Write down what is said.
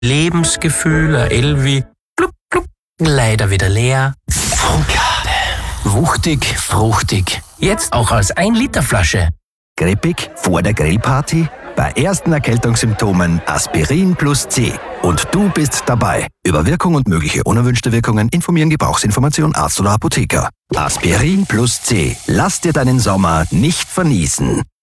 Lebensgefühl, ein Elvi. Gluck, gluck, leider wieder leer. Fronkade. Wuchtig, fruchtig. Jetzt auch als 1-Liter-Flasche. Grippig vor der Grillparty? Bei ersten Erkältungssymptomen Aspirin plus C. Und du bist dabei. Über Wirkung und mögliche unerwünschte Wirkungen informieren Gebrauchsinformation Arzt oder Apotheker. Aspirin plus C. Lass dir deinen Sommer nicht vernießen.